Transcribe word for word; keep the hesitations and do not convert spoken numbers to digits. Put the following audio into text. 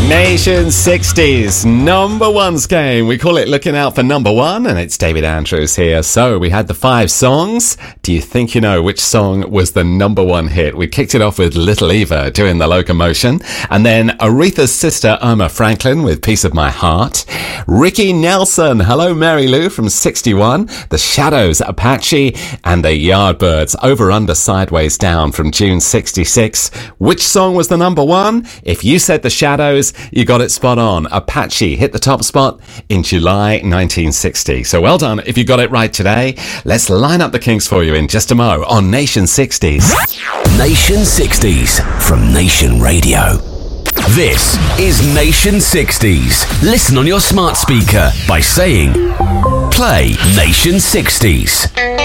Nation sixties number ones game. We call it Looking Out for Number One, and it's David Andrews here. So we had the five songs. Do you think you know which song was the number one hit? We kicked it off with Little Eva doing The Locomotion, and then Aretha's sister Irma Franklin with Piece of My Heart. Ricky Nelson, Hello Mary Lou from sixty-one. The Shadows, Apache, and the Yardbirds, Over Under Sideways Down from June sixty-six. Which song was the number one? If you said The Shadows, you got it spot on. Apache hit the top spot in July nineteen sixty. So well done if you got it right today. Let's line up the Kings for you in just a mo on Nation sixties. Nation sixties from Nation Radio. This is Nation sixties. Listen on your smart speaker by saying, play Nation sixties.